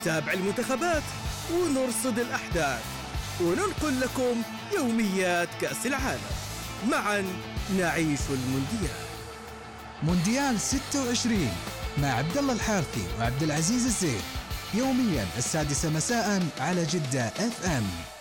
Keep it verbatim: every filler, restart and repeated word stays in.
نتابع المنتخبات ونرصد الأحداث وننقل لكم يوميات كأس العالم. معا نعيش المونديال. مونديال ستة وعشرين مع عبد الله الحارثي وعبد العزيز الزين، يوميا السادسة مساء على جدة اف ام.